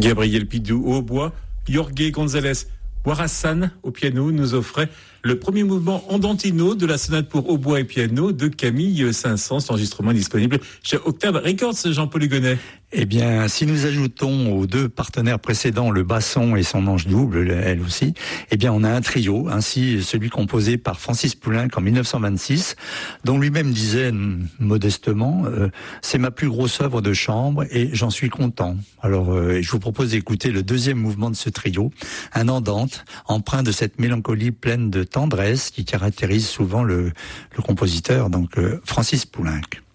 Gabriel Pidou au hautbois, Jorge González Warassan au piano nous offrait le premier mouvement andantino de la sonate pour hautbois et piano de Camille Saint-Saëns. Cet enregistrement est disponible chez Octave Records, Jean-Paul Hugonnet. Eh bien, si nous ajoutons aux deux partenaires précédents le basson et son ange double, elle aussi, eh bien, on a un trio, ainsi celui composé par Francis Poulenc en 1926, dont lui-même disait modestement, c'est ma plus grosse œuvre de chambre et j'en suis content. Alors, je vous propose d'écouter le deuxième mouvement de ce trio, un andante, empreint de cette mélancolie pleine de tendresse qui caractérise souvent le compositeur, donc Francis Poulenc.